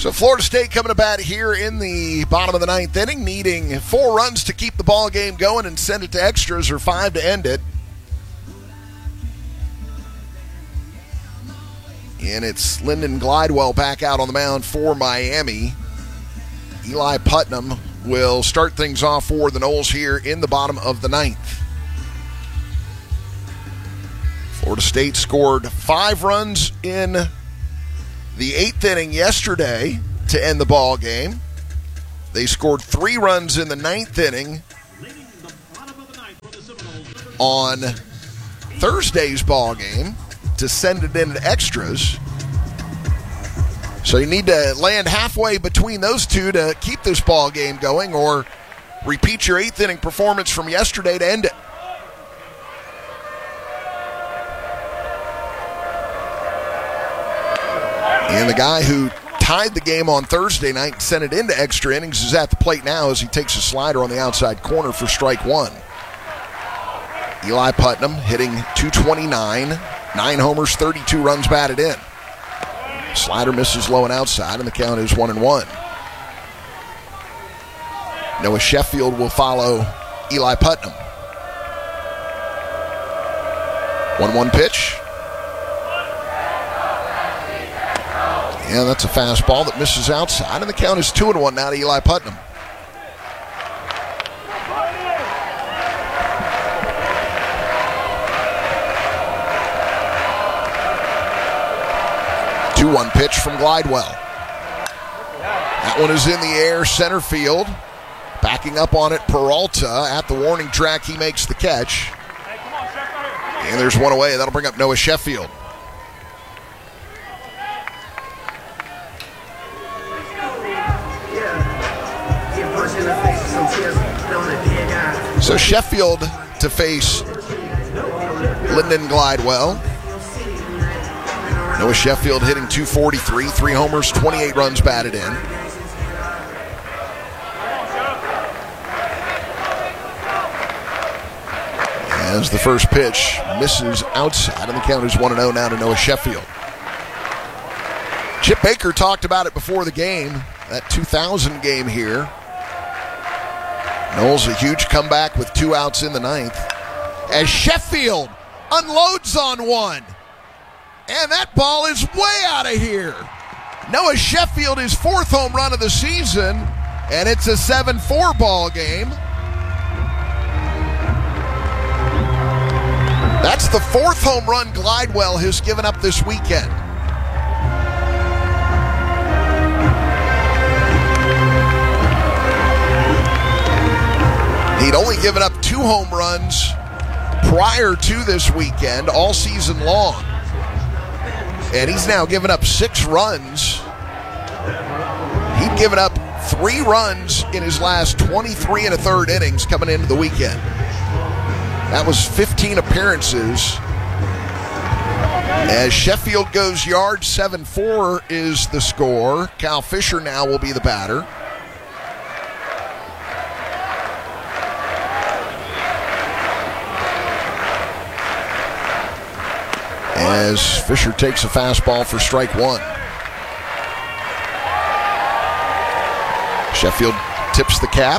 So Florida State coming to bat here in the bottom of the ninth inning, needing 4 runs to keep the ball game going and send it to extras, or 5 to end it. And it's Lyndon Glidewell back out on the mound for Miami. Eli Putnam will start things off for the Noles here in the bottom of the ninth. Florida State scored 5 runs in the 8th inning yesterday to end the ball game. They scored 3 runs in the 9th inning on Thursday's ball game to send it into extras. So you need to land halfway between those two to keep this ball game going, or repeat your 8th inning performance from yesterday to end it. And the guy who tied the game on Thursday night and sent it into extra innings is at the plate now as he takes a slider on the outside corner for strike 1. Eli Putnam hitting .229, 9 homers, 32 runs batted in. Slider misses low and outside, and the count is 1-1. Noah Sheffield will follow Eli Putnam. 1-1 pitch. And that's a fastball that misses outside, and the count is 2-1 now to Eli Putnam. One pitch from Glidewell. That one is in the air, center field. Backing up on it, Peralta at the warning track. He makes the catch. And there's one away. That'll bring up Noah Sheffield. So Sheffield to face Lyndon Glidewell. Noah Sheffield hitting .243, 3 homers, 28 runs batted in. As the first pitch misses outside, and the count is 1-0 now to Noah Sheffield. Chip Baker talked about it before the game, that 2000 game here. Noles a huge comeback with 2 outs in the 9th. As Sheffield unloads on one. And that ball is way out of here. Noah Sheffield, his 4th home run of the season, and it's a 7-4 ball game. That's the 4th home run Glidewell has given up this weekend. He'd only given up 2 home runs prior to this weekend, all season long. And he's now given up 6 runs. He'd given up 3 runs in his last 23 1/3 innings coming into the weekend. That was 15 appearances. As Sheffield goes yard, 7-4 is the score. Cal Fisher now will be the batter. As Fisher takes a fastball for strike 1. Sheffield tips the cap.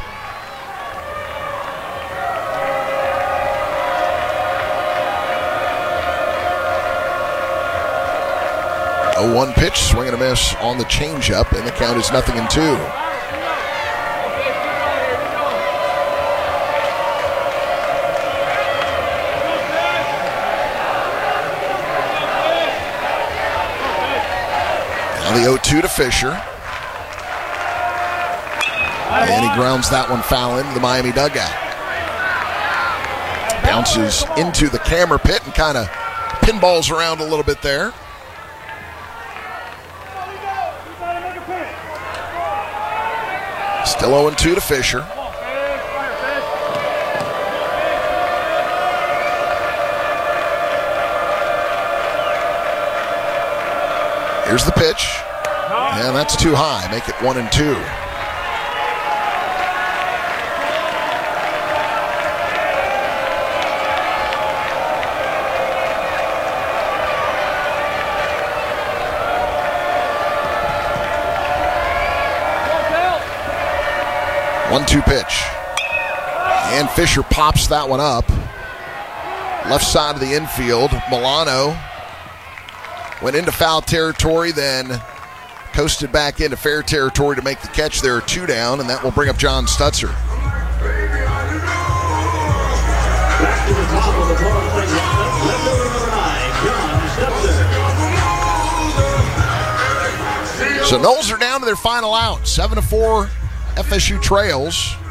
A 1 pitch, swing and a miss on the changeup, and the count is 0-2. The 0-2 to Fisher. And he grounds that one foul into the Miami dugout. Bounces into the camera pit and kind of pinballs around a little bit there. Still 0-2 to Fisher. Here's the pitch. And that's too high. Make it 1-2. 1-2 pitch. And Fisher pops that one up. Left side of the infield. Milano went into foul territory, then coasted back into fair territory to make the catch. There are 2 down, and that will bring up John Stutzer. Back to the top of the fourth inning, left over number 9, John Stutzer. So Noles are down to their final out. 7-4 FSU trails.